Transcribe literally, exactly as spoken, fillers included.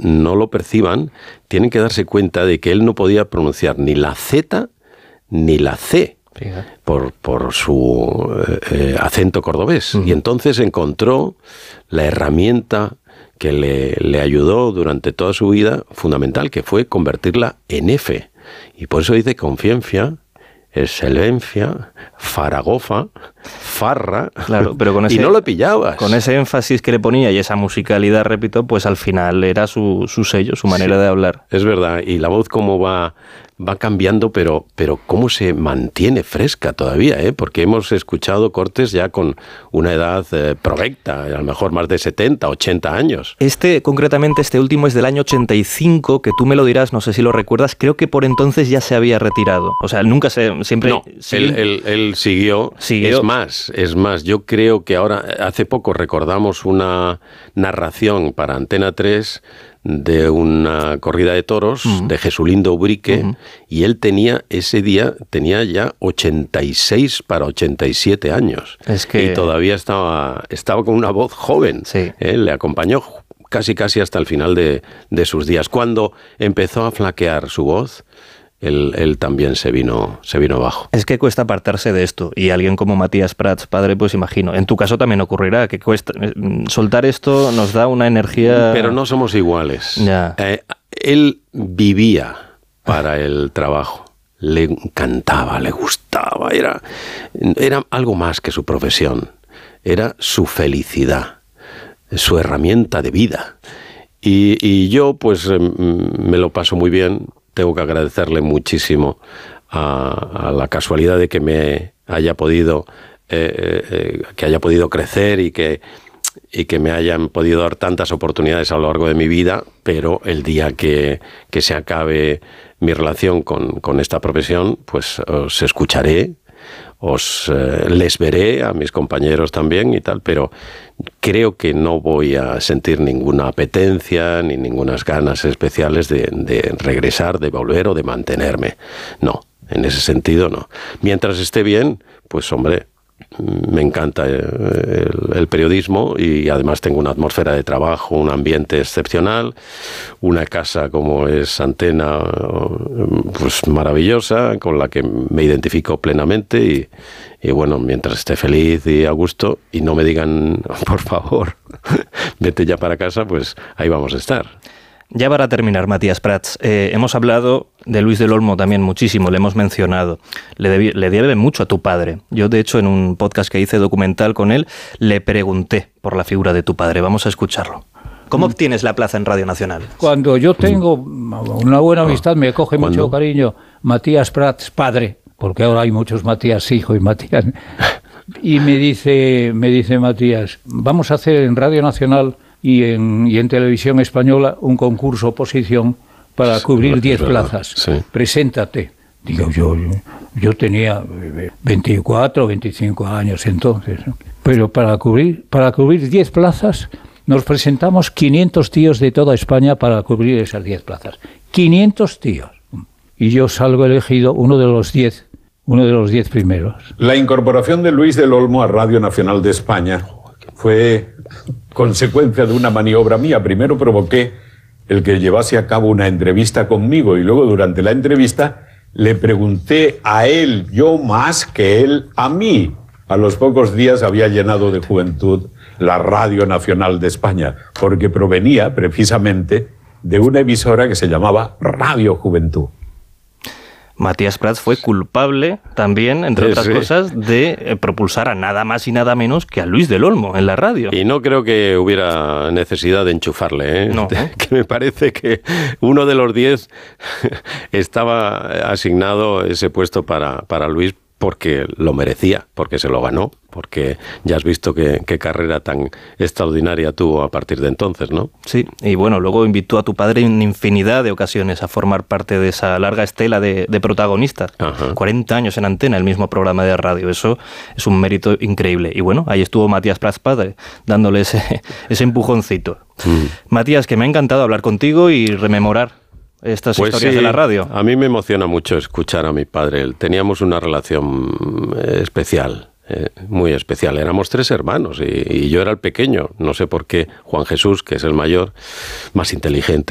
no lo perciban, tienen que darse cuenta de que él no podía pronunciar ni la Z ni la C. Por, por su eh, acento cordobés. Uh-huh. Y entonces encontró la herramienta que le, le ayudó durante toda su vida, fundamental, que fue convertirla en F. Y por eso dice conciencia, excelencia, faragofa, farra, claro, pero con ese, y no lo pillabas. Con ese énfasis que le ponía y esa musicalidad, repito, pues al final era su, su sello, su manera sí, de hablar. Es verdad, y la voz cómo va... va cambiando, pero, pero cómo se mantiene fresca todavía, ¿eh? Porque hemos escuchado cortes ya con una edad eh, provecta, a lo mejor más de setenta, ochenta años. Este, concretamente, este último es del año ochenta y cinco, que tú me lo dirás, no sé si lo recuerdas, creo que por entonces ya se había retirado. O sea, nunca se... siempre No, él, él, él siguió, siguió. Es más, es más, yo creo que ahora, hace poco recordamos una narración para Antena tres de una corrida de toros uh-huh. de Jesulindo Ubrique, uh-huh. y él tenía, ese día, tenía ya ochenta y seis para ochenta y siete años. Es que... Y todavía estaba, estaba con una voz joven. Sí. ¿eh? Le acompañó casi casi hasta el final de, de sus días. Cuando empezó a flaquear su voz, Él, él también se vino, se vino abajo. Es que cuesta apartarse de esto, y alguien como Matías Prats, padre, pues imagino, en tu caso también ocurrirá, que cuesta soltar esto, nos da una energía... Pero no somos iguales. Ya. Eh, él vivía para el trabajo, le encantaba, le gustaba, era, era algo más que su profesión, era su felicidad, su herramienta de vida. Y, y yo pues me lo paso muy bien. Tengo que agradecerle muchísimo a, a la casualidad de que me haya podido eh, eh, que haya podido crecer y que y que me hayan podido dar tantas oportunidades a lo largo de mi vida, pero el día que, que se acabe mi relación con, con esta profesión, pues os escucharé, os eh, les veré a mis compañeros también y tal, pero creo que no voy a sentir ninguna apetencia ni ningunas ganas especiales de, de regresar, de volver o de mantenerme. No, en ese sentido no. Mientras esté bien, pues hombre, me encanta el, el periodismo y además tengo una atmósfera de trabajo, un ambiente excepcional, una casa como es Antena, pues maravillosa, con la que me identifico plenamente y, y bueno, mientras esté feliz y a gusto y no me digan, por favor, vete ya para casa, pues ahí vamos a estar. Ya para terminar, Matías Prats, eh, hemos hablado de Luis del Olmo también muchísimo, le hemos mencionado. Le, debí, le debe mucho a tu padre. Yo, de hecho, en un podcast que hice documental con él, le pregunté por la figura de tu padre. Vamos a escucharlo. ¿Cómo obtienes la plaza en Radio Nacional? Cuando yo tengo una buena amistad, me coge ¿Cuándo? mucho cariño Matías Prats, padre, porque ahora hay muchos Matías hijo y Matías... Y me dice, me dice Matías, vamos a hacer en Radio Nacional... Y en, y en Televisión Española un concurso oposición para sí, cubrir diez plazas. Sí. Preséntate. Digo, yo, yo, yo tenía veinticuatro, veinticinco años entonces. Pero para cubrir para cubrir diez plazas nos presentamos quinientos tíos de toda España para cubrir esas diez plazas. quinientos tíos. Y yo salgo elegido uno de los diez, uno de los diez primeros. La incorporación de Luis del Olmo a Radio Nacional de España fue consecuencia de una maniobra mía. Primero provoqué el que llevase a cabo una entrevista conmigo y luego durante la entrevista le pregunté a él, yo más que él a mí. A los pocos días había llenado de juventud la Radio Nacional de España, porque provenía precisamente de una emisora que se llamaba Radio Juventud. Matías Prats fue culpable también, entre sí, otras sí. cosas, de propulsar a nada más y nada menos que a Luis del Olmo en la radio. Y no creo que hubiera necesidad de enchufarle, ¿eh? No. Que me parece que uno de los diez estaba asignado ese puesto para, para Luis porque lo merecía, porque se lo ganó, porque ya has visto qué, qué carrera tan extraordinaria tuvo a partir de entonces, ¿no? Sí, y bueno, luego invitó a tu padre en infinidad de ocasiones a formar parte de esa larga estela de, de protagonistas. Ajá. cuarenta años en Antena, el mismo programa de radio, eso es un mérito increíble. Y bueno, ahí estuvo Matías Prats padre, dándole ese, ese empujoncito. Mm. Matías, que me ha encantado hablar contigo y rememorar estas pues historias sí, de la radio. A mí me emociona mucho escuchar a mi padre. Teníamos una relación especial, eh, muy especial. Éramos tres hermanos y, y yo era el pequeño. No sé por qué Juan Jesús, que es el mayor, más inteligente,